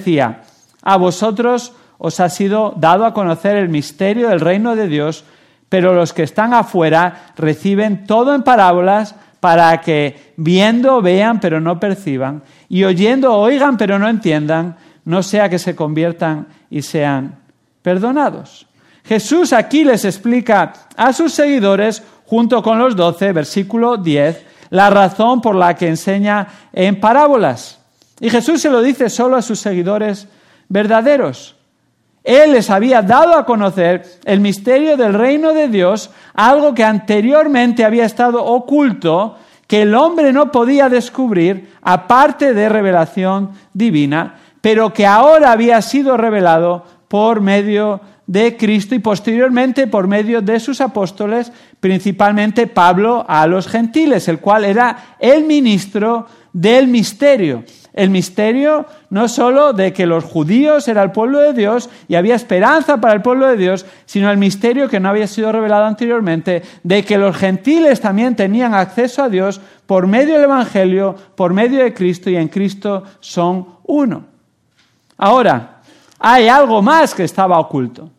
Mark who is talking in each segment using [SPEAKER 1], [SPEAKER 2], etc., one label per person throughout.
[SPEAKER 1] decía: a vosotros os ha sido dado a conocer el misterio del reino de Dios, pero los que están afuera reciben todo en parábolas, para que viendo vean pero no perciban, y oyendo oigan pero no entiendan, no sea que se conviertan y sean perdonados. Jesús aquí les explica a sus seguidores, junto con los 12, versículo 10, la razón por la que enseña en parábolas. Y Jesús se lo dice solo a sus seguidores verdaderos. Él les había dado a conocer el misterio del reino de Dios, algo que anteriormente había estado oculto, que el hombre no podía descubrir aparte de revelación divina, pero que ahora había sido revelado por medio de Cristo y posteriormente por medio de sus apóstoles, principalmente Pablo a los gentiles, el cual era el ministro del misterio. El misterio no solo de que los judíos eran el pueblo de Dios y había esperanza para el pueblo de Dios, sino el misterio que no había sido revelado anteriormente, de que los gentiles también tenían acceso a Dios por medio del Evangelio, por medio de Cristo, y en Cristo son uno. Ahora, hay algo más que estaba oculto.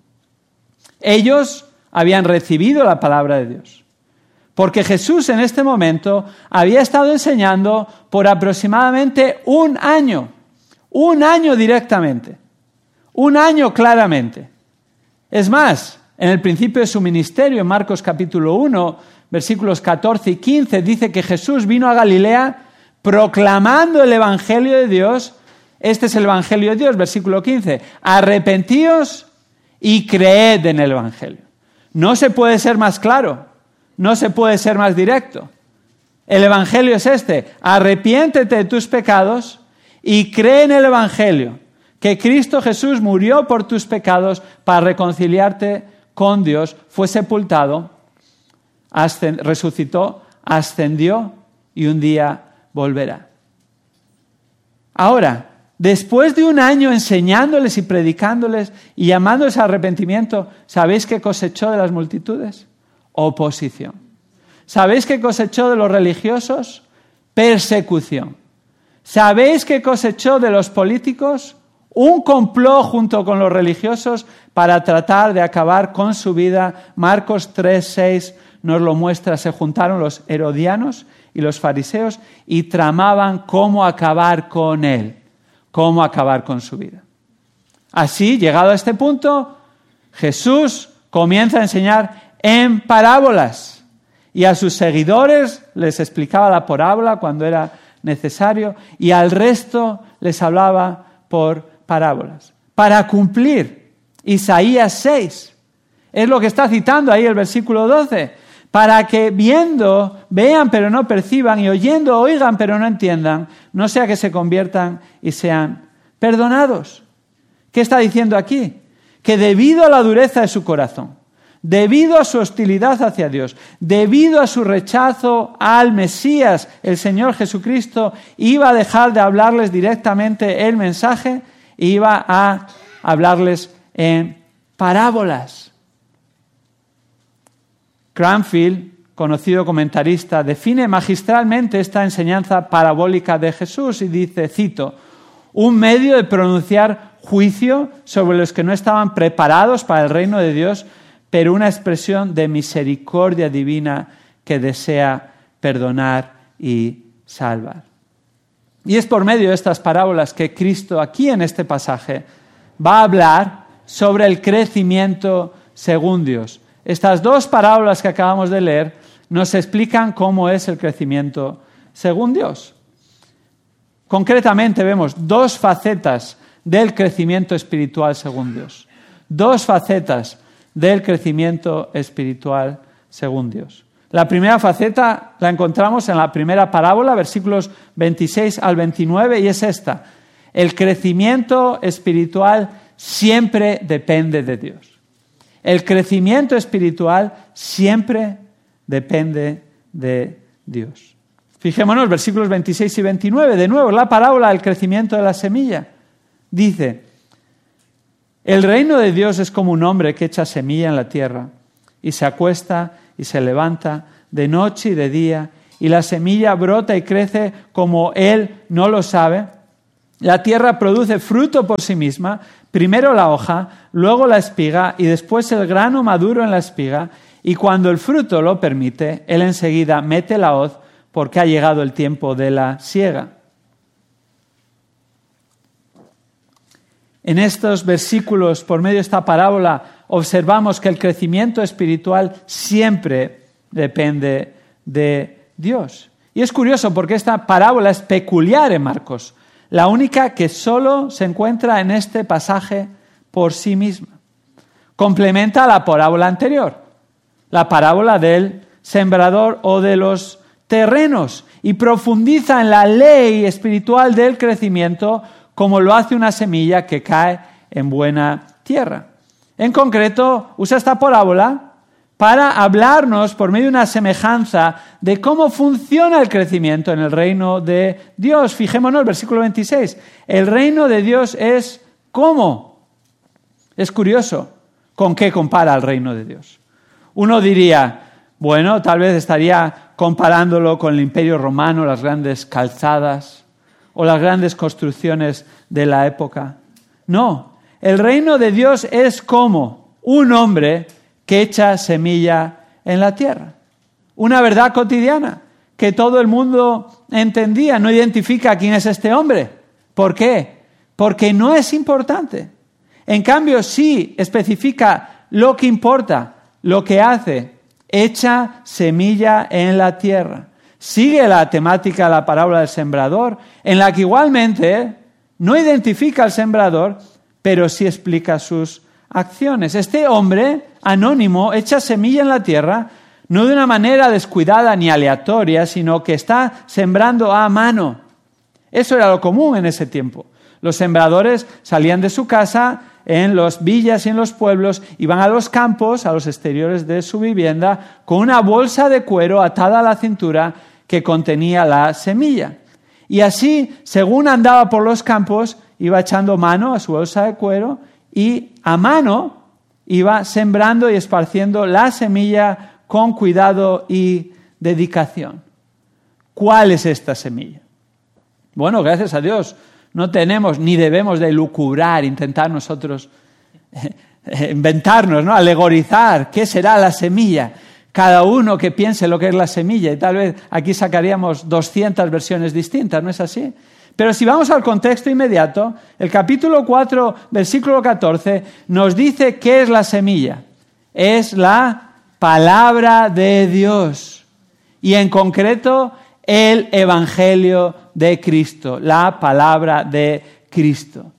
[SPEAKER 1] Ellos habían recibido la palabra de Dios, porque Jesús en este momento había estado enseñando por aproximadamente un año directamente, un año claramente. Es más, en el principio de su ministerio, en Marcos capítulo 1, versículos 14 y 15, dice que Jesús vino a Galilea proclamando el Evangelio de Dios. Este es el Evangelio de Dios, versículo 15. Arrepentíos y creed en el Evangelio. No se puede ser más claro, no se puede ser más directo. El Evangelio es este: arrepiéntete de tus pecados y cree en el Evangelio, que Cristo Jesús murió por tus pecados para reconciliarte con Dios, fue sepultado, resucitó, ascendió y un día volverá. Ahora, después de un año enseñándoles y predicándoles y llamándoles al arrepentimiento, ¿sabéis qué cosechó de las multitudes? Oposición. ¿Sabéis qué cosechó de los religiosos? Persecución. ¿Sabéis qué cosechó de los políticos? Un complot junto con los religiosos para tratar de acabar con su vida. Marcos 3:6 nos lo muestra. Se juntaron los herodianos y los fariseos y tramaban cómo acabar con él, cómo acabar con su vida. Así, llegado a este punto, Jesús comienza a enseñar en parábolas y a sus seguidores les explicaba la parábola cuando era necesario y al resto les hablaba por parábolas para cumplir Isaías 6. Es lo que está citando ahí el versículo 12. Para que viendo vean pero no perciban y oyendo oigan pero no entiendan, no sea que se conviertan y sean perdonados. ¿Qué está diciendo aquí? Que debido a la dureza de su corazón, debido a su hostilidad hacia Dios, debido a su rechazo al Mesías, el Señor Jesucristo, iba a dejar de hablarles directamente el mensaje e iba a hablarles en parábolas. Cranfield, conocido comentarista, define magistralmente esta enseñanza parabólica de Jesús y dice, cito, un medio de pronunciar juicio sobre los que no estaban preparados para el reino de Dios, pero una expresión de misericordia divina que desea perdonar y salvar. Y es por medio de estas parábolas que Cristo aquí en este pasaje va a hablar sobre el crecimiento según Dios. Estas dos parábolas que acabamos de leer nos explican cómo es el crecimiento según Dios. Concretamente vemos dos facetas del crecimiento espiritual según Dios. Dos facetas del crecimiento espiritual según Dios. La primera faceta la encontramos en la primera parábola, versículos 26 al 29, y es esta. El crecimiento espiritual siempre depende de Dios. El crecimiento espiritual siempre depende de Dios. Fijémonos, versículos 26 y 29, de nuevo, la parábola del crecimiento de la semilla. Dice, el reino de Dios es como un hombre que echa semilla en la tierra y se acuesta y se levanta de noche y de día y la semilla brota y crece como él no lo sabe. La tierra produce fruto por sí misma, primero la hoja, luego la espiga y después el grano maduro en la espiga, y cuando el fruto lo permite, él enseguida mete la hoz porque ha llegado el tiempo de la siega. En estos versículos, por medio de esta parábola, observamos que el crecimiento espiritual siempre depende de Dios. Y es curioso porque esta parábola es peculiar en Marcos, la única que solo se encuentra en este pasaje por sí misma. Complementa a la parábola anterior, la parábola del sembrador o de los terrenos, y profundiza en la ley espiritual del crecimiento como lo hace una semilla que cae en buena tierra. En concreto, usa esta parábola para hablarnos por medio de una semejanza de cómo funciona el crecimiento en el reino de Dios. Fijémonos en el versículo 26. El reino de Dios es ¿cómo? Es curioso. ¿Con qué compara el reino de Dios? Uno diría, bueno, tal vez estaría comparándolo con el Imperio Romano, las grandes calzadas o las grandes construcciones de la época. No, el reino de Dios es como un hombre que echa semilla en la tierra. Una verdad cotidiana que todo el mundo entendía. No identifica quién es este hombre. ¿Por qué? Porque no es importante. En cambio, sí especifica lo que importa, lo que hace. Echa semilla en la tierra. Sigue la temática de la parábola del sembrador, en la que igualmente no identifica al sembrador, pero sí explica sus acciones. Este hombre anónimo echa semilla en la tierra, no de una manera descuidada ni aleatoria, sino que está sembrando a mano. Eso era lo común en ese tiempo. Los sembradores salían de su casa en las villas y en los pueblos, iban a los campos, a los exteriores de su vivienda, con una bolsa de cuero atada a la cintura que contenía la semilla. Y así, según andaba por los campos, iba echando mano a su bolsa de cuero y a mano iba sembrando y esparciendo la semilla con cuidado y dedicación. ¿Cuál es esta semilla? Bueno, gracias a Dios, no tenemos ni debemos de lucubrar, intentar nosotros inventarnos, ¿no? Alegorizar qué será la semilla. Cada uno que piense lo que es la semilla, y tal vez aquí sacaríamos 200 versiones distintas, ¿no es así? Pero si vamos al contexto inmediato, el capítulo 4, versículo 14, nos dice qué es la semilla. Es la palabra de Dios. Y en concreto, el Evangelio de Cristo, la palabra de Cristo.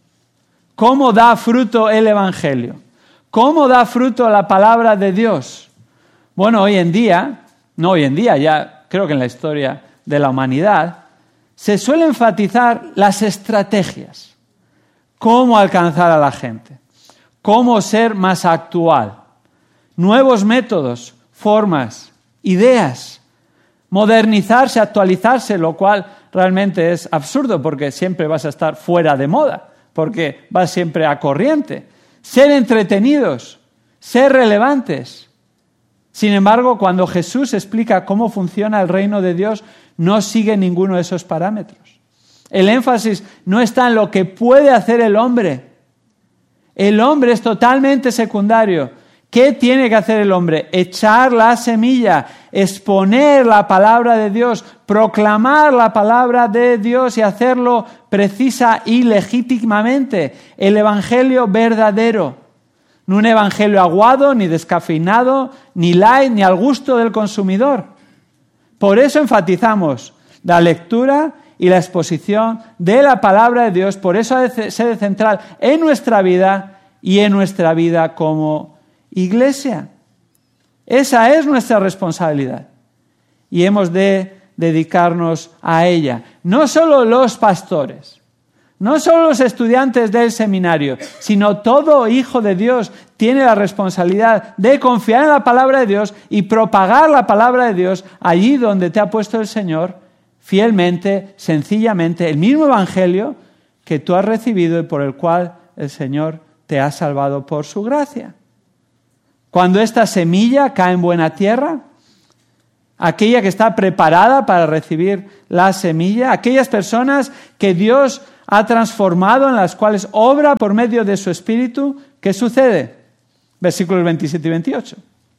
[SPEAKER 1] ¿Cómo da fruto el Evangelio? ¿Cómo da fruto la palabra de Dios? Bueno, ya creo que en la historia de la humanidad, se suele enfatizar las estrategias. Cómo alcanzar a la gente. Cómo ser más actual. Nuevos métodos, formas, ideas. Modernizarse, actualizarse, lo cual realmente es absurdo porque siempre vas a estar fuera de moda, porque vas siempre a corriente. Ser entretenidos, ser relevantes. Sin embargo, cuando Jesús explica cómo funciona el reino de Dios, no sigue ninguno de esos parámetros. El énfasis no está en lo que puede hacer el hombre. El hombre es totalmente secundario. ¿Qué tiene que hacer el hombre? Echar la semilla, exponer la palabra de Dios, proclamar la palabra de Dios y hacerlo precisa y legítimamente. El evangelio verdadero. No un evangelio aguado, ni descafeinado, ni light, ni al gusto del consumidor. Por eso enfatizamos la lectura y la exposición de la palabra de Dios. Por eso ha de ser central en nuestra vida y en nuestra vida como iglesia. Esa es nuestra responsabilidad y hemos de dedicarnos a ella. No solo los pastores, no solo los estudiantes del seminario, sino todo hijo de Dios tiene la responsabilidad de confiar en la palabra de Dios y propagar la palabra de Dios allí donde te ha puesto el Señor, fielmente, sencillamente, el mismo evangelio que tú has recibido y por el cual el Señor te ha salvado por su gracia. Cuando esta semilla cae en buena tierra, aquella que está preparada para recibir la semilla, aquellas personas que Dios ha transformado, en las cuales obra por medio de su Espíritu, ¿qué sucede? Versículos 27 y 28.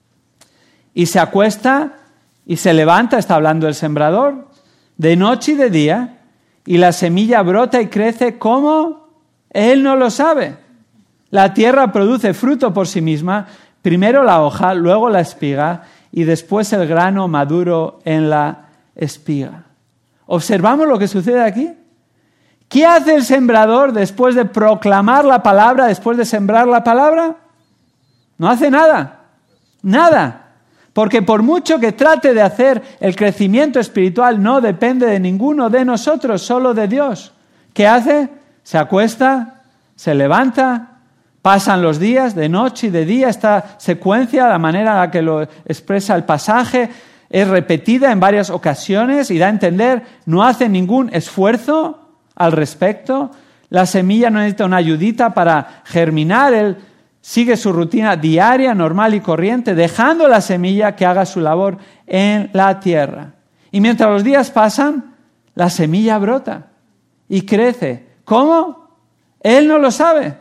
[SPEAKER 1] Y se acuesta y se levanta, está hablando el sembrador, de noche y de día, y la semilla brota y crece como él no lo sabe. La tierra produce fruto por sí misma, primero la hoja, luego la espiga, y después el grano maduro en la espiga. ¿Observamos lo que sucede aquí? ¿Qué hace el sembrador después de proclamar la palabra, después de sembrar la palabra? No hace nada. Nada. Porque por mucho que trate de hacer, el crecimiento espiritual no depende de ninguno de nosotros, solo de Dios. ¿Qué hace? Se acuesta, se levanta, pasan los días, de noche y de día. Esta secuencia, la manera en la que lo expresa el pasaje, es repetida en varias ocasiones y da a entender, no hace ningún esfuerzo al respecto. La semilla no necesita una ayudita para germinar. Él sigue su rutina diaria, normal y corriente, dejando la semilla que haga su labor en la tierra. Y mientras los días pasan, la semilla brota y crece. ¿Cómo? Él no lo sabe.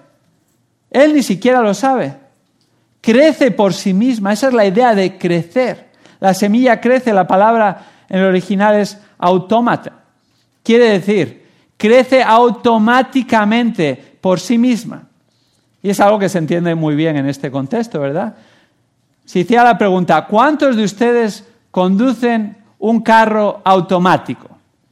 [SPEAKER 1] Él ni siquiera lo sabe. Crece por sí misma. Esa es la idea de crecer. La semilla crece, la palabra en el original es autómata. Quiere decir, crece automáticamente por sí misma. Y es algo que se entiende muy bien en este contexto, ¿verdad? Si hiciera la pregunta, ¿cuántos de ustedes conducen un carro automático?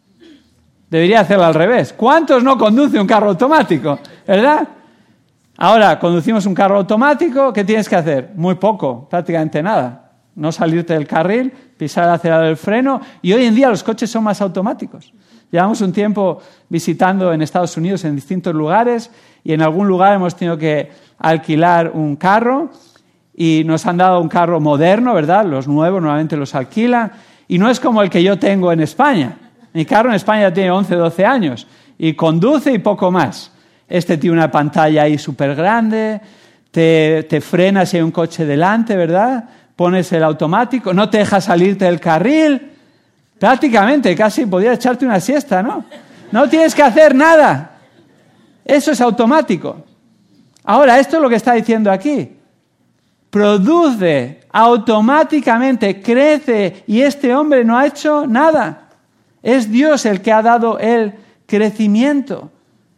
[SPEAKER 1] Debería hacerlo al revés. ¿Cuántos no conducen un carro automático? ¿Verdad? Ahora, conducimos un carro automático, ¿qué tienes que hacer? Muy poco, prácticamente nada. No salirte del carril, pisar el acelerador del freno. Y hoy en día los coches son más automáticos. Llevamos un tiempo visitando en Estados Unidos en distintos lugares y en algún lugar hemos tenido que alquilar un carro y nos han dado un carro moderno, ¿verdad? Los nuevos normalmente los alquilan y no es como el que yo tengo en España. Mi carro en España tiene 11, 12 años y conduce y poco más. Este tiene una pantalla ahí súper grande, te frena si hay un coche delante, ¿verdad? Pones el automático, no te deja salirte del carril. Prácticamente, casi podías echarte una siesta, ¿no? No tienes que hacer nada. Eso es automático. Ahora, esto es lo que está diciendo aquí. Produce automáticamente, crece, y este hombre no ha hecho nada. Es Dios el que ha dado el crecimiento.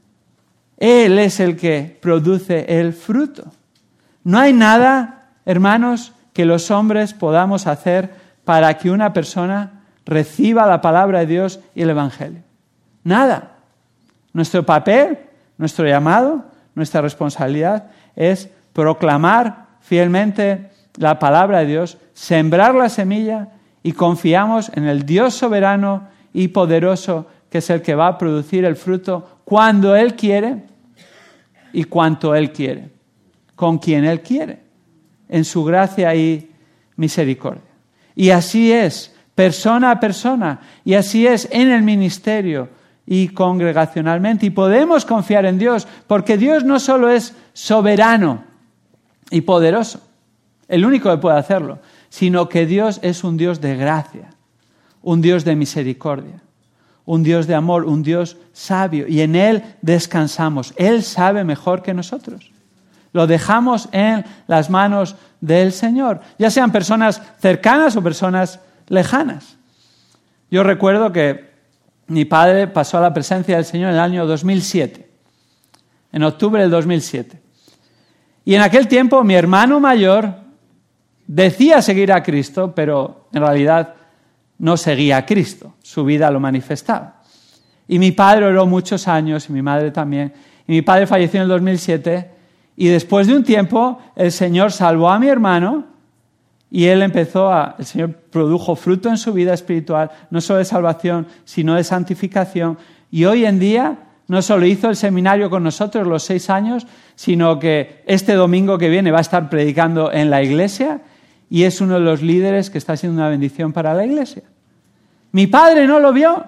[SPEAKER 1] Él es el que produce el fruto. No hay nada, hermanos, que los hombres podamos hacer para que una persona reciba la palabra de Dios y el Evangelio. Nada. Nuestro papel, nuestro llamado, nuestra responsabilidad es proclamar fielmente la palabra de Dios, sembrar la semilla y confiamos en el Dios soberano y poderoso que es el que va a producir el fruto cuando Él quiere y cuanto Él quiere, con quien Él quiere, en su gracia y misericordia. Y así es, persona a persona, y así es en el ministerio y congregacionalmente. Y podemos confiar en Dios, porque Dios no solo es soberano y poderoso, el único que puede hacerlo, sino que Dios es un Dios de gracia, un Dios de misericordia, un Dios de amor, un Dios sabio, y en Él descansamos. Él sabe mejor que nosotros. Lo dejamos en las manos del Señor, ya sean personas cercanas o personas lejanas. Yo recuerdo que mi padre pasó a la presencia del Señor en el año 2007, en octubre del 2007. Y en aquel tiempo mi hermano mayor decía seguir a Cristo, pero en realidad no seguía a Cristo, su vida lo manifestaba. Y mi padre oró muchos años, y mi madre también, y mi padre falleció en el 2007, y después de un tiempo el Señor salvó a mi hermano, y el Señor produjo fruto en su vida espiritual, no solo de salvación, sino de santificación, y hoy en día no solo hizo el seminario con nosotros los 6 años, sino que este domingo que viene va a estar predicando en la iglesia, y es uno de los líderes que está siendo una bendición para la iglesia. Mi padre no lo vio,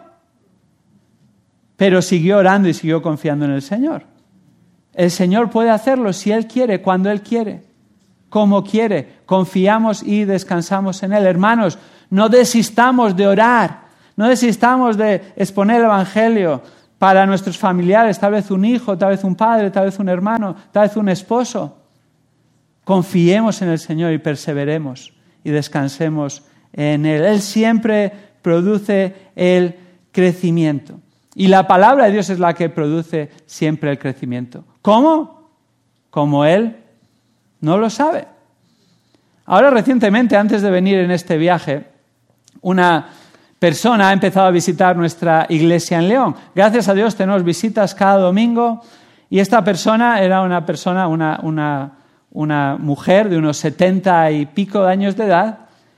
[SPEAKER 1] pero siguió orando y siguió confiando en el Señor. El Señor puede hacerlo si Él quiere, cuando Él quiere, como quiere. Confiamos y descansamos en Él. Hermanos, no desistamos de orar, no desistamos de exponer el Evangelio, para nuestros familiares, tal vez un hijo, tal vez un padre, tal vez un hermano, tal vez un esposo. Confiemos en el Señor y perseveremos y descansemos en Él. Él siempre produce el crecimiento. Y la palabra de Dios es la que produce siempre el crecimiento. ¿Cómo? Como Él no lo sabe. Ahora recientemente, antes de venir en este viaje, una persona ha empezado a visitar nuestra iglesia en León. Gracias a Dios tenemos visitas cada domingo y esta persona era una mujer de unos 70 y pico de años de edad,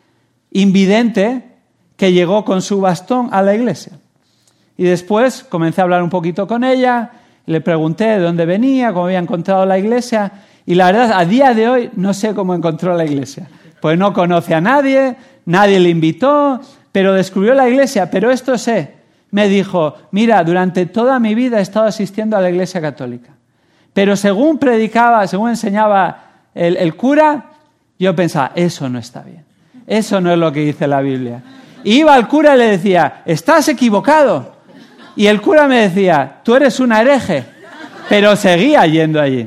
[SPEAKER 1] invidente, que llegó con su bastón a la iglesia. Y después comencé a hablar un poquito con ella, le pregunté de dónde venía, cómo había encontrado la iglesia, y la verdad, a día de hoy no sé cómo encontró la iglesia. Pues no conoce a nadie, nadie le invitó, pero descubrió la iglesia. Pero esto sé, me dijo, mira, durante toda mi vida he estado asistiendo a la iglesia católica. Pero según predicaba, según enseñaba el cura, yo pensaba, eso no está bien. Eso no es lo que dice la Biblia. Iba al cura y le decía, estás equivocado. Y el cura me decía, tú eres un hereje. Pero seguía yendo allí.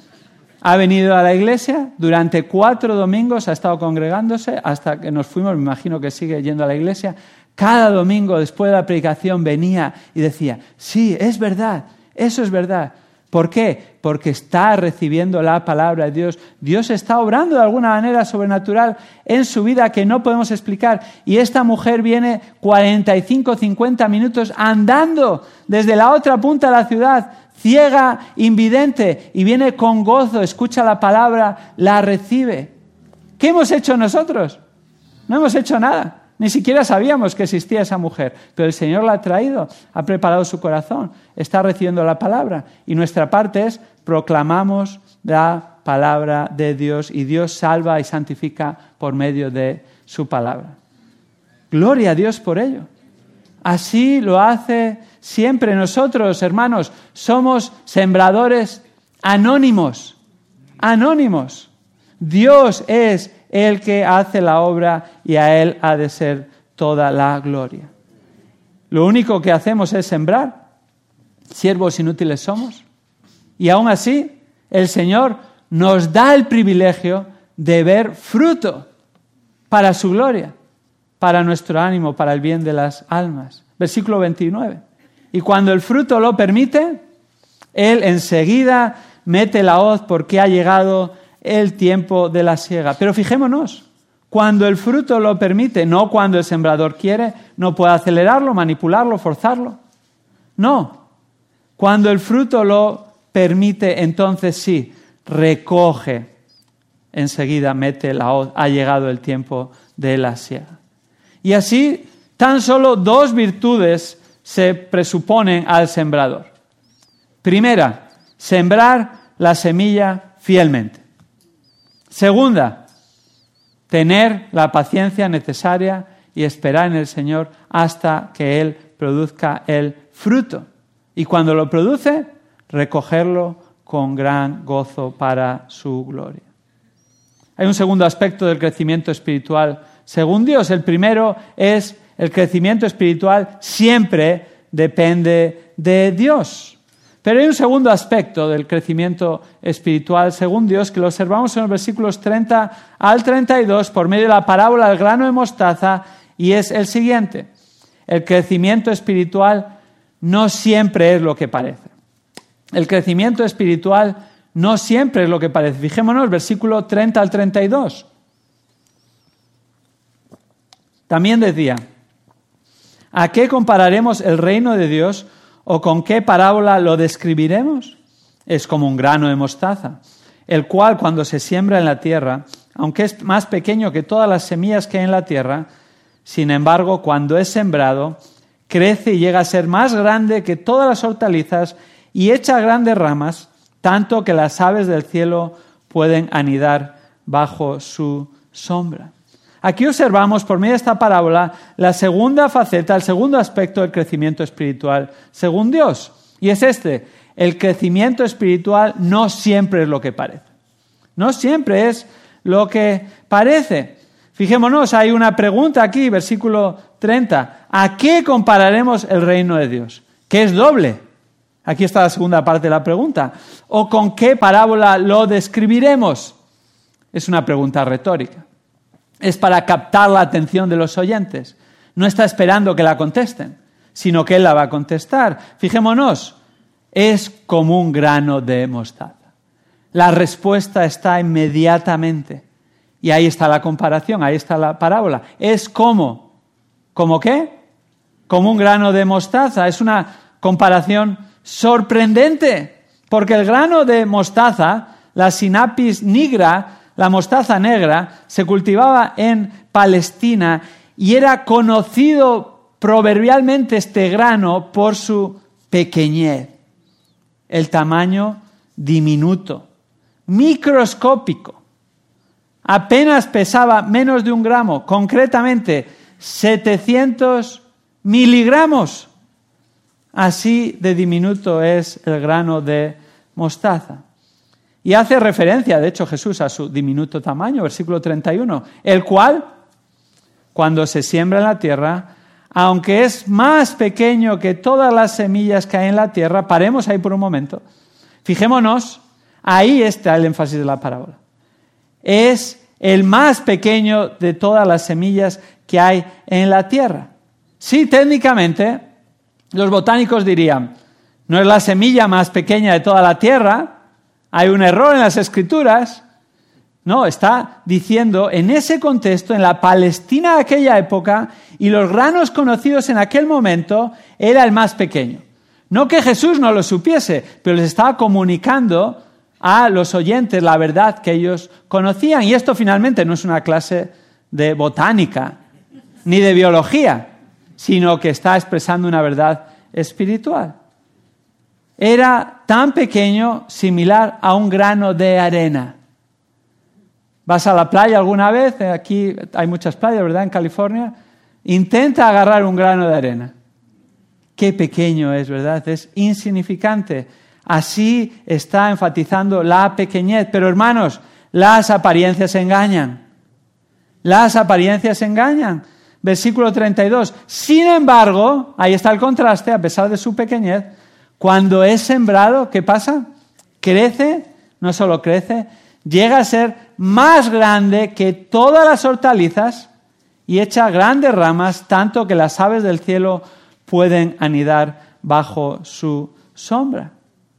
[SPEAKER 1] Ha venido a la iglesia, durante 4 domingos ha estado congregándose, hasta que nos fuimos, me imagino que sigue yendo a la iglesia. Cada domingo, después de la predicación, venía y decía, sí, es verdad, eso es verdad. ¿Por qué? Porque está recibiendo la palabra de Dios. Dios está obrando de alguna manera sobrenatural en su vida que no podemos explicar. Y esta mujer viene 45, 50 minutos andando desde la otra punta de la ciudad, ciega, invidente, y viene con gozo, escucha la palabra, la recibe. ¿Qué hemos hecho nosotros? No hemos hecho nada. Ni siquiera sabíamos que existía esa mujer, pero el Señor la ha traído, ha preparado su corazón, está recibiendo la palabra. Y nuestra parte es proclamamos la palabra de Dios y Dios salva y santifica por medio de su palabra. Gloria a Dios por ello. Así lo hace siempre. Nosotros, hermanos, somos sembradores anónimos. Anónimos. Dios es el que hace la obra y a Él ha de ser toda la gloria. Lo único que hacemos es sembrar. Siervos inútiles somos. Y aún así, el Señor nos da el privilegio de ver fruto para su gloria, para nuestro ánimo, para el bien de las almas. Versículo 29. Y cuando el fruto lo permite, Él enseguida mete la hoz porque ha llegado el tiempo de la siega. Pero fijémonos, cuando el fruto lo permite, no cuando el sembrador quiere, no puede acelerarlo, manipularlo, forzarlo. No, cuando el fruto lo permite, entonces sí, recoge. Enseguida mete la hoz, ha llegado el tiempo de la siega. Y así, tan solo 2 virtudes se presuponen al sembrador. Primera, sembrar la semilla fielmente. Segunda, tener la paciencia necesaria y esperar en el Señor hasta que Él produzca el fruto. Y cuando lo produce, recogerlo con gran gozo para su gloria. Hay un segundo aspecto del crecimiento espiritual según Dios. El primero es el crecimiento espiritual siempre depende de Dios. Pero hay un segundo aspecto del crecimiento espiritual según Dios que lo observamos en los versículos 30 al 32 por medio de la parábola del grano de mostaza y es el siguiente. El crecimiento espiritual no siempre es lo que parece. El crecimiento espiritual no siempre es lo que parece. Fijémonos, versículo 30 al 32. También decía, ¿a qué compararemos el reino de Dios o con qué parábola lo describiremos? Es como un grano de mostaza, el cual cuando se siembra en la tierra, aunque es más pequeño que todas las semillas que hay en la tierra, sin embargo, cuando es sembrado, crece y llega a ser más grande que todas las hortalizas y echa grandes ramas, tanto que las aves del cielo pueden anidar bajo su sombra. Aquí observamos, por medio de esta parábola, la segunda faceta, el segundo aspecto del crecimiento espiritual según Dios. Y es este, el crecimiento espiritual no siempre es lo que parece. No siempre es lo que parece. Fijémonos, hay una pregunta aquí, versículo 30. ¿A qué compararemos el reino de Dios? Que es doble. Aquí está la segunda parte de la pregunta. ¿O con qué parábola lo describiremos? Es una pregunta retórica. Es para captar la atención de los oyentes. No está esperando que la contesten, sino que él la va a contestar. Fijémonos, es como un grano de mostaza. La respuesta está inmediatamente. Y ahí está la comparación, ahí está la parábola. Es como, ¿como qué? Como un grano de mostaza. Es una comparación sorprendente, porque el grano de mostaza, la Sinapis nigra, la mostaza negra, se cultivaba en Palestina y era conocido proverbialmente este grano por su pequeñez, el tamaño diminuto, microscópico. Apenas pesaba menos de 1 gramo, concretamente 700 miligramos. Así de diminuto es el grano de mostaza. Y hace referencia, de hecho, Jesús a su diminuto tamaño, versículo 31, el cual, cuando se siembra en la tierra, aunque es más pequeño que todas las semillas que hay en la tierra, paremos ahí por un momento, fijémonos, ahí está el énfasis de la parábola. Es el más pequeño de todas las semillas que hay en la tierra. Sí, técnicamente, los botánicos dirían, no es la semilla más pequeña de toda la tierra, hay un error en las Escrituras. No, está diciendo, en ese contexto, en la Palestina de aquella época, y los granos conocidos en aquel momento, era el más pequeño. No que Jesús no lo supiese, pero les estaba comunicando a los oyentes la verdad que ellos conocían. Y esto finalmente no es una clase de botánica ni de biología, sino que está expresando una verdad espiritual. Era tan pequeño, similar a un grano de arena. ¿Vas a la playa alguna vez? Aquí hay muchas playas, ¿verdad? En California. Intenta agarrar un grano de arena. Qué pequeño es, ¿verdad? Es insignificante. Así está enfatizando la pequeñez. Pero hermanos, las apariencias engañan. Las apariencias engañan. Versículo 32. Sin embargo, ahí está el contraste, a pesar de su pequeñez, cuando es sembrado, ¿qué pasa? Crece, no solo crece, llega a ser más grande que todas las hortalizas y echa grandes ramas, tanto que las aves del cielo pueden anidar bajo su sombra.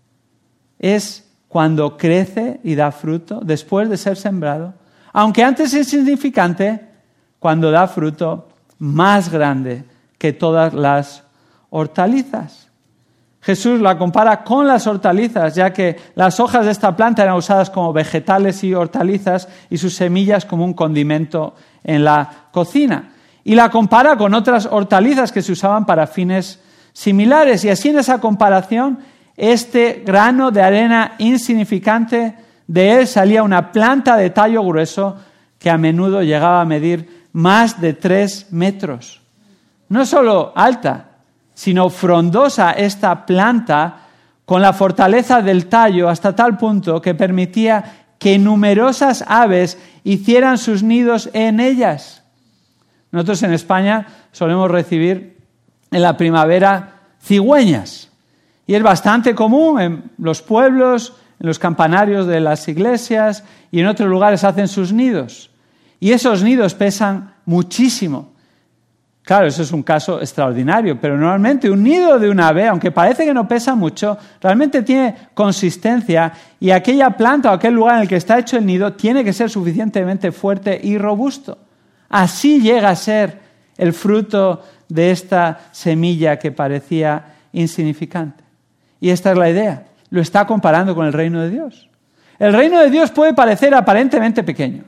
[SPEAKER 1] Es cuando crece y da fruto, después de ser sembrado, aunque antes es insignificante, cuando da fruto más grande que todas las hortalizas. Jesús la compara con las hortalizas, ya que las hojas de esta planta eran usadas como vegetales y hortalizas y sus semillas como un condimento en la cocina. Y la compara con otras hortalizas que se usaban para fines similares. Y así en esa comparación, este grano de arena insignificante, de él salía una planta de tallo grueso que a menudo llegaba a medir más de 3 metros. No solo alta, sino frondosa esta planta con la fortaleza del tallo hasta tal punto que permitía que numerosas aves hicieran sus nidos en ellas. Nosotros en España solemos recibir en la primavera cigüeñas y es bastante común en los pueblos, en los campanarios de las iglesias y en otros lugares hacen sus nidos. Y esos nidos pesan muchísimo. Claro, eso es un caso extraordinario, pero normalmente un nido de un ave, aunque parece que no pesa mucho, realmente tiene consistencia y aquella planta o aquel lugar en el que está hecho el nido tiene que ser suficientemente fuerte y robusto. Así llega a ser el fruto de esta semilla que parecía insignificante. Y esta es la idea. Lo está comparando con el reino de Dios. El reino de Dios puede parecer aparentemente pequeño,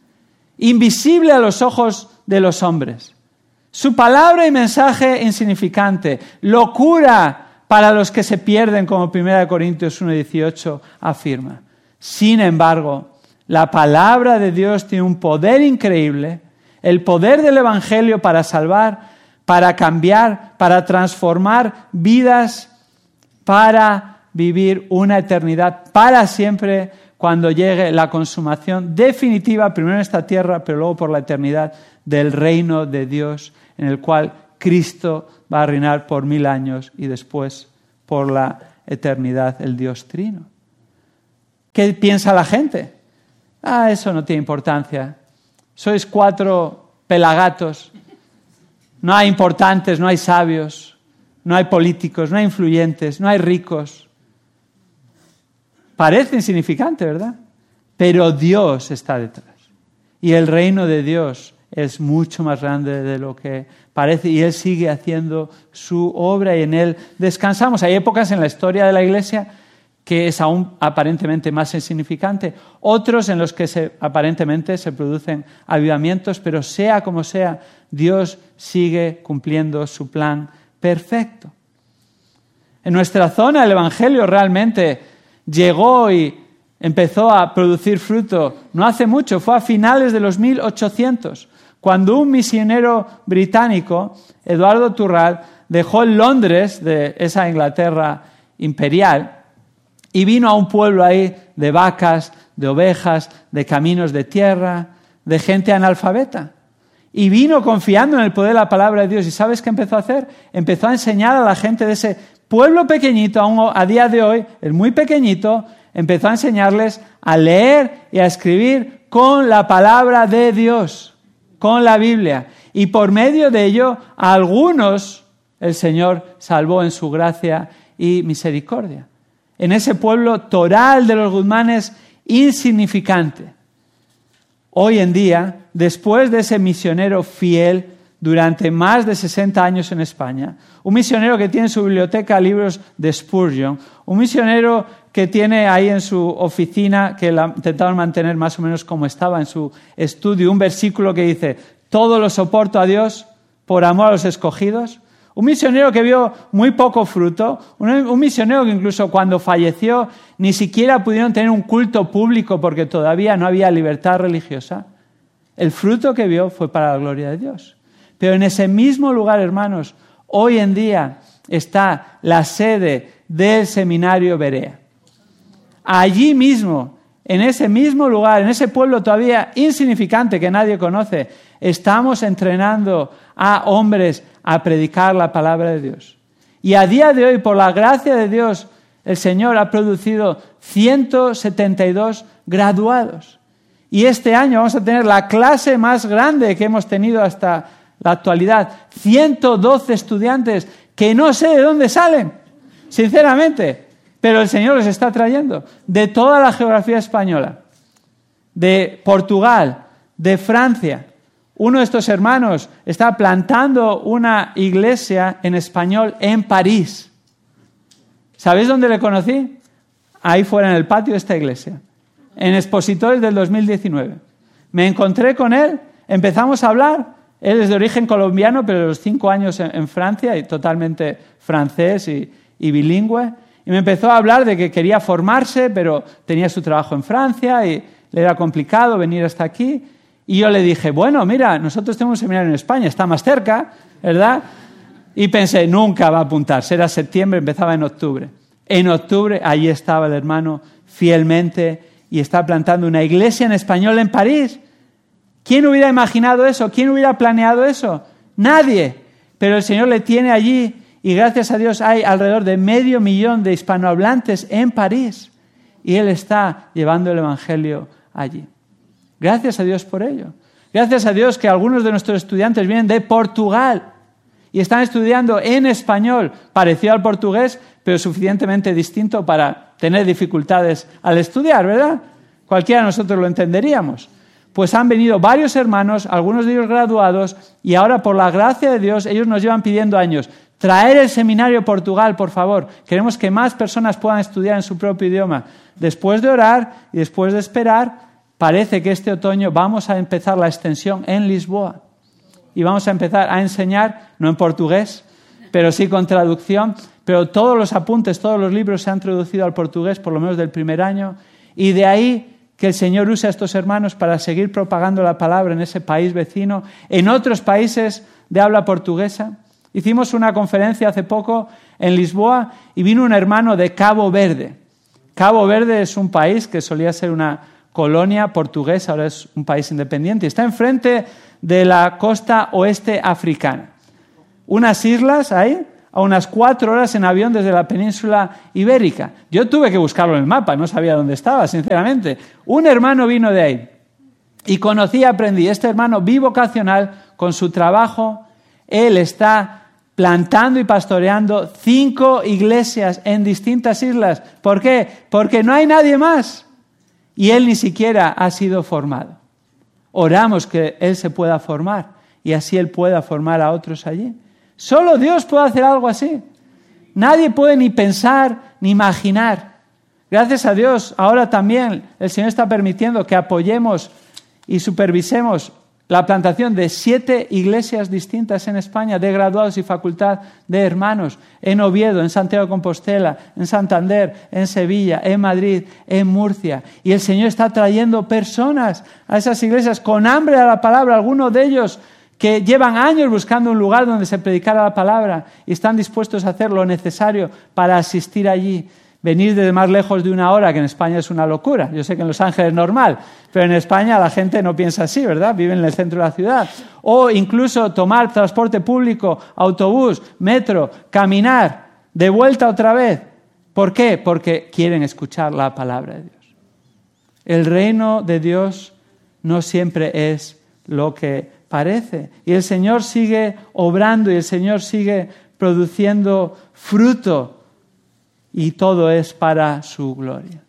[SPEAKER 1] invisible a los ojos de los hombres. Su palabra y mensaje insignificante, locura para los que se pierden, como 1 Corintios 1:18 afirma. Sin embargo, la palabra de Dios tiene un poder increíble, el poder del Evangelio para salvar, para cambiar, para transformar vidas, para vivir una eternidad para siempre cuando llegue la consumación definitiva, primero en esta tierra, pero luego por la eternidad, del reino de Dios, en el cual Cristo va a reinar por 1000 años y después por la eternidad el Dios Trino. ¿Qué piensa la gente? Eso no tiene importancia. Sois 4 pelagatos. No hay importantes, no hay sabios, no hay políticos, no hay influyentes, no hay ricos. Parece insignificante, ¿verdad? Pero Dios está detrás. Y el reino de Dios es mucho más grande de lo que parece, y Él sigue haciendo su obra y en Él descansamos. Hay épocas en la historia de la Iglesia que es aún aparentemente más insignificante, otros en los que aparentemente se producen avivamientos, pero sea como sea, Dios sigue cumpliendo su plan perfecto. En nuestra zona el Evangelio realmente llegó y empezó a producir fruto no hace mucho, fue a finales de los 1800, cuando un misionero británico, Eduardo Turral, dejó Londres, de esa Inglaterra imperial, y vino a un pueblo ahí de vacas, de ovejas, de caminos de tierra, de gente analfabeta. Y vino confiando en el poder de la palabra de Dios. ¿Y sabes qué empezó a hacer? Empezó a enseñar a la gente de ese pueblo pequeñito, aún a día de hoy, es muy pequeñito, empezó a enseñarles a leer y a escribir con la palabra de Dios, con la Biblia. Y por medio de ello, a algunos el Señor salvó en su gracia y misericordia. En ese pueblo toral de los Guzmanes, insignificante. Hoy en día, después de ese misionero fiel durante más de 60 años en España, un misionero que tiene en su biblioteca libros de Spurgeon, un misionero que tiene ahí en su oficina, que la intentaron mantener más o menos como estaba en su estudio, un versículo que dice: todo lo soporto a Dios por amor a los escogidos. Un misionero que vio muy poco fruto, un misionero que incluso cuando falleció ni siquiera pudieron tener un culto público porque todavía no había libertad religiosa. El fruto que vio fue para la gloria de Dios. Pero en ese mismo lugar, hermanos, hoy en día está la sede del seminario Berea. Allí mismo, en ese mismo lugar, en ese pueblo todavía insignificante que nadie conoce, estamos entrenando a hombres a predicar la palabra de Dios. Y a día de hoy, por la gracia de Dios, el Señor ha producido 172 graduados. Y este año vamos a tener la clase más grande que hemos tenido hasta la actualidad. 112 estudiantes que no sé de dónde salen, sinceramente. Pero el Señor los está trayendo de toda la geografía española, de Portugal, de Francia. Uno de estos hermanos está plantando una iglesia en español en París. ¿Sabéis dónde le conocí? Ahí fuera, en el patio de esta iglesia, en Expositores del 2019. Me encontré con él, empezamos a hablar. Él es de origen colombiano, pero de los 5 años en Francia, y totalmente francés y bilingüe. Y me empezó a hablar de que quería formarse, pero tenía su trabajo en Francia y le era complicado venir hasta aquí. Y yo le dije, bueno, mira, nosotros tenemos un seminario en España, está más cerca, ¿verdad? Y pensé, nunca va a apuntarse. Era septiembre, empezaba en octubre. En octubre, allí estaba el hermano fielmente y está plantando una iglesia en español en París. ¿Quién hubiera imaginado eso? ¿Quién hubiera planeado eso? Nadie. Pero el Señor le tiene allí y gracias a Dios hay alrededor de 500.000 de hispanohablantes en París. Y Él está llevando el Evangelio allí. Gracias a Dios por ello. Gracias a Dios que algunos de nuestros estudiantes vienen de Portugal y están estudiando en español, parecido al portugués, pero suficientemente distinto para tener dificultades al estudiar, ¿verdad? Cualquiera de nosotros lo entenderíamos. Pues han venido varios hermanos, algunos de ellos graduados, y ahora por la gracia de Dios, ellos nos llevan pidiendo años, traer el seminario Portugal, por favor. Queremos que más personas puedan estudiar en su propio idioma. Después de orar y después de esperar, parece que este otoño vamos a empezar la extensión en Lisboa y vamos a empezar a enseñar, no en portugués, pero sí con traducción, pero todos los apuntes, todos los libros se han traducido al portugués, por lo menos del primer año, y de ahí que el Señor use a estos hermanos para seguir propagando la palabra en ese país vecino, en otros países de habla portuguesa. Hicimos una conferencia hace poco en Lisboa y vino un hermano de Cabo Verde. Cabo Verde es un país que solía ser una colonia portuguesa, ahora es un país independiente y está enfrente de la costa oeste africana. Unas islas ahí, a unas 4 horas en avión desde la península ibérica. Yo tuve que buscarlo en el mapa, no sabía dónde estaba, sinceramente. Un hermano vino de ahí y conocí y aprendí. Este hermano bivocacional, con su trabajo, él está plantando y pastoreando 5 iglesias en distintas islas. ¿Por qué? Porque no hay nadie más. Y él ni siquiera ha sido formado. Oramos que él se pueda formar y así él pueda formar a otros allí. Solo Dios puede hacer algo así. Nadie puede ni pensar ni imaginar. Gracias a Dios, ahora también el Señor está permitiendo que apoyemos y supervisemos la plantación de 7 iglesias distintas en España, de graduados y facultad de hermanos, en Oviedo, en Santiago de Compostela, en Santander, en Sevilla, en Madrid, en Murcia. Y el Señor está trayendo personas a esas iglesias con hambre a la palabra, algunos de ellos que llevan años buscando un lugar donde se predicara la palabra y están dispuestos a hacer lo necesario para asistir allí. Venir desde más lejos de 1 hora, que en España es una locura. Yo sé que en Los Ángeles es normal, pero en España la gente no piensa así, ¿verdad? Viven en el centro de la ciudad. O incluso tomar transporte público, autobús, metro, caminar, de vuelta otra vez. ¿Por qué? Porque quieren escuchar la palabra de Dios. El reino de Dios no siempre es lo que parece. Y el Señor sigue obrando y el Señor sigue produciendo fruto. Y todo es para su gloria.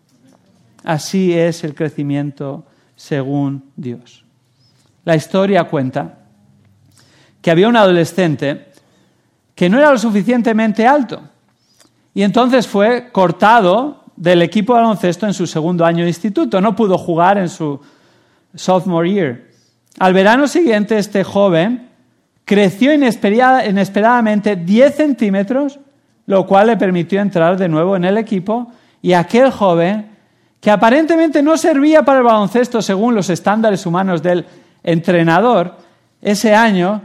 [SPEAKER 1] Así es el crecimiento según Dios. La historia cuenta que había un adolescente que no era lo suficientemente alto y entonces fue cortado del equipo de baloncesto en su 2º año de instituto. No pudo jugar en su sophomore year. Al verano siguiente, este joven creció inesperadamente 10 centímetros, lo cual le permitió entrar de nuevo en el equipo, y aquel joven, que aparentemente no servía para el baloncesto según los estándares humanos del entrenador, ese año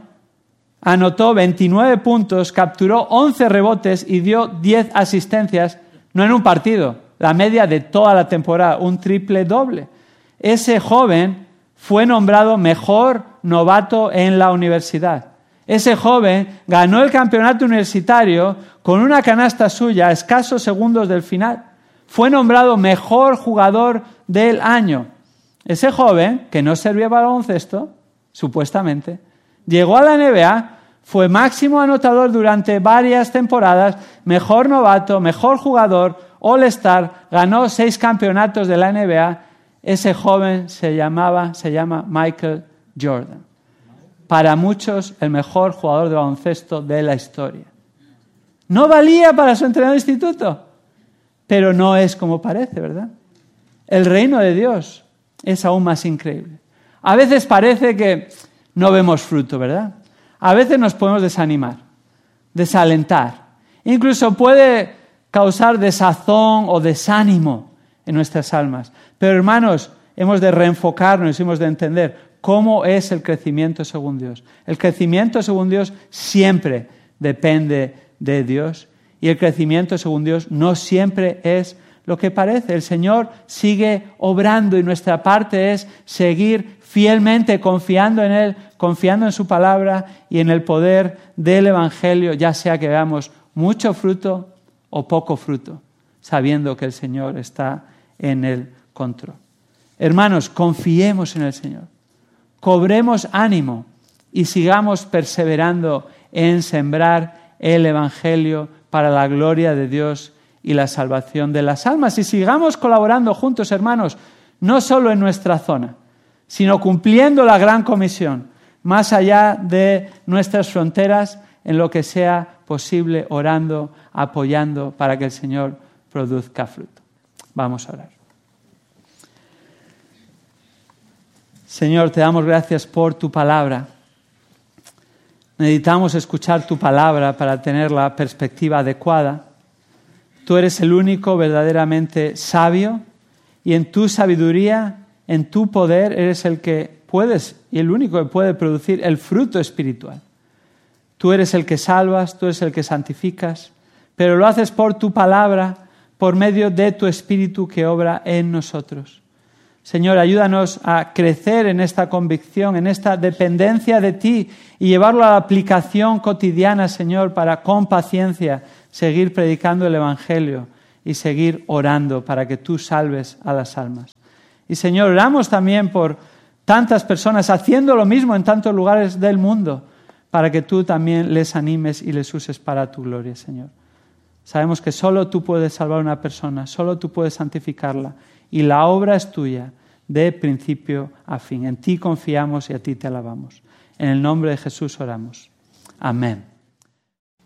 [SPEAKER 1] anotó 29 puntos, capturó 11 rebotes y dio 10 asistencias, no en un partido, la media de toda la temporada, un triple doble. Ese joven fue nombrado mejor novato en la universidad. Ese joven ganó el campeonato universitario con una canasta suya a escasos segundos del final. Fue nombrado mejor jugador del año. Ese joven, que no servía para baloncesto, supuestamente, llegó a la NBA, fue máximo anotador durante varias temporadas, mejor novato, mejor jugador, All-Star, ganó 6 campeonatos de la NBA. Ese joven se llama Michael Jordan. Para muchos, el mejor jugador de baloncesto de la historia. No valía para su entrenador de instituto, pero no es como parece, ¿verdad? El reino de Dios es aún más increíble. A veces parece que no vemos fruto, ¿verdad? A veces nos podemos desanimar, desalentar. Incluso puede causar desazón o desánimo en nuestras almas. Pero hermanos, hemos de reenfocarnos y hemos de entender cómo es el crecimiento según Dios. El crecimiento según Dios siempre depende de Dios y el crecimiento según Dios no siempre es lo que parece. El Señor sigue obrando y nuestra parte es seguir fielmente confiando en Él, confiando en su palabra y en el poder del Evangelio, ya sea que veamos mucho fruto o poco fruto, sabiendo que el Señor está en el control. Hermanos, confiemos en el Señor. Cobremos ánimo y sigamos perseverando en sembrar el Evangelio para la gloria de Dios y la salvación de las almas. Y sigamos colaborando juntos, hermanos, no solo en nuestra zona, sino cumpliendo la gran comisión, más allá de nuestras fronteras, en lo que sea posible, orando, apoyando para que el Señor produzca fruto. Vamos a orar. Señor, te damos gracias por tu palabra. Necesitamos escuchar tu palabra para tener la perspectiva adecuada. Tú eres el único verdaderamente sabio y en tu sabiduría, en tu poder, eres el que puedes y el único que puede producir el fruto espiritual. Tú eres el que salvas, tú eres el que santificas, pero lo haces por tu palabra, por medio de tu Espíritu que obra en nosotros. Señor, ayúdanos a crecer en esta convicción, en esta dependencia de ti y llevarlo a la aplicación cotidiana, Señor, para con paciencia seguir predicando el Evangelio y seguir orando para que tú salves a las almas. Y Señor, oramos también por tantas personas haciendo lo mismo en tantos lugares del mundo, para que tú también les animes y les uses para tu gloria, Señor. Sabemos que solo tú puedes salvar a una persona, solo tú puedes santificarla, y la obra es tuya, de principio a fin. En ti confiamos y a ti te alabamos. En el nombre de Jesús oramos. Amén.